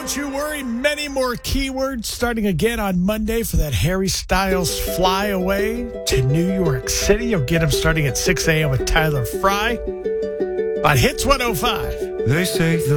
Don't you worry, many more keywords starting again on Monday for that Harry Styles fly away to New York City. You'll get him starting at 6 a.m. with Tyler Fry on Hits 105. They say the